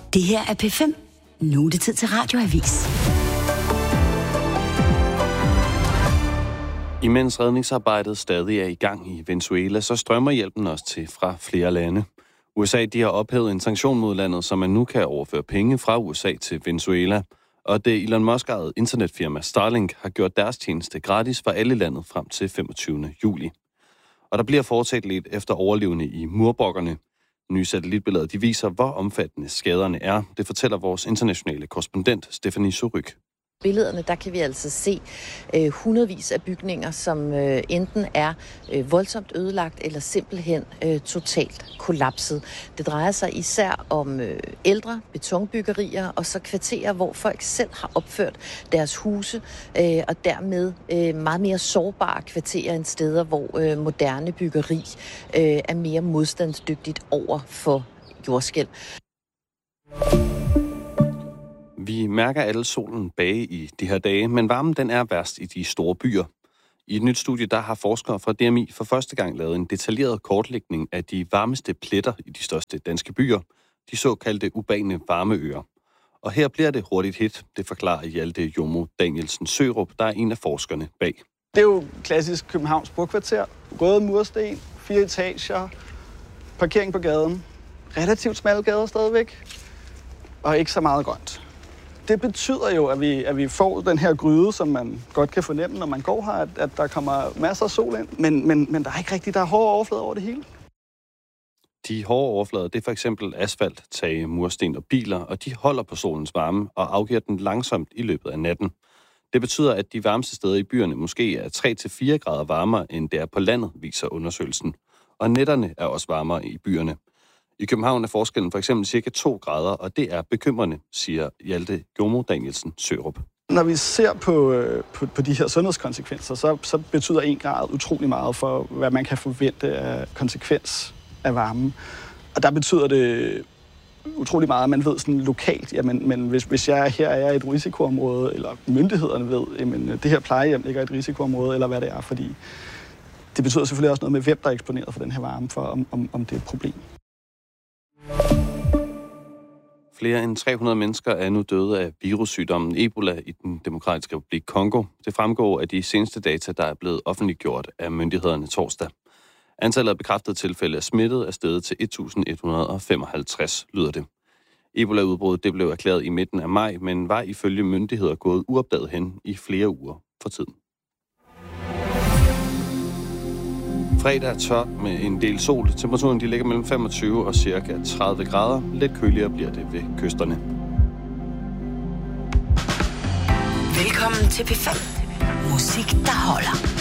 Det her er P5. Nu er det tid til Radioavis. Imens redningsarbejdet stadig er i gang i Venezuela, så strømmer hjælpen også til fra flere lande. USA de har ophævet en sanktion mod landet, så man nu kan overføre penge fra USA til Venezuela. Og det Elon Musk-ejede internetfirma Starlink har gjort deres tjeneste gratis for alle landet frem til 25. juli. Og der bliver fortsat lidt efter overlevende i murbrokkerne. Nye satellitbilleder de viser, hvor omfattende skaderne er. Det fortæller vores internationale korrespondent Stephanie Suryk. Billederne, der kan vi altså se hundredvis af bygninger, som enten er voldsomt ødelagt eller simpelthen totalt kollapset. Det drejer sig især om ældre betonbyggerier og så kvarterer, hvor folk selv har opført deres huse, og dermed meget mere sårbare kvarterer end steder, hvor moderne byggeri er mere modstandsdygtigt over for jordskælv. Vi mærker alle solen bage i de her dage, men varmen den er værst i de store byer. I et nyt studie der har forskere fra DMI for første gang lavet en detaljeret kortlægning af de varmeste pletter i de største danske byer, de såkaldte urbane varmeøer. Og her bliver det hurtigt hit, det forklarer Hjalte Jomo Danielsen Sørup, der er en af forskerne bag. Det er jo klassisk Københavns brokvarter. Røde mursten, 4 etager, parkering på gaden, relativt smalle gader stadigvæk, og ikke så meget grønt. Det betyder jo, at vi får den her gryde, som man godt kan fornemme, når man går her, at der kommer masser af sol ind. Men der er ikke rigtigt, der er hårde overflader over det hele. De hårde overflader, det er for eksempel asfalt, tage, mursten og biler, og de holder på solens varme og afgiver den langsomt i løbet af natten. Det betyder, at de varmeste steder i byerne måske er 3-4 grader varmere, end det er på landet, viser undersøgelsen. Og nætterne er også varmere i byerne. I København er forskellen for eksempel cirka 2 grader, og det er bekymrende, siger Hjalte Jomo Danielsen Sørup. Når vi ser på de her sundhedskonsekvenser, så betyder 1 grad utrolig meget for, hvad man kan forvente af konsekvens af varmen. Og der betyder det utrolig meget, at man ved sådan lokalt, jamen, hvis jeg her er i et risikoområde, eller myndighederne ved, jamen, det her plejehjem ligger i et risikoområde, eller hvad det er, fordi det betyder selvfølgelig også noget med, hvem der er eksponeret for den her varme, for om det er et problem. Flere end 300 mennesker er nu døde af virussygdommen Ebola i den Demokratiske Republik Kongo. Det fremgår af de seneste data, der er blevet offentliggjort af myndighederne torsdag. Antallet af bekræftede tilfælde af smittet er steget til 1.155, lyder det. Ebola-udbruddet det blev erklæret i midten af maj, men var ifølge myndigheder gået uopdaget hen i flere uger for tiden. Fredag er tørt med en del sol. Temperaturen de ligger mellem 25 og cirka 30 grader. Lidt køligere bliver det ved kysterne. Velkommen til P5. Musik, der holder.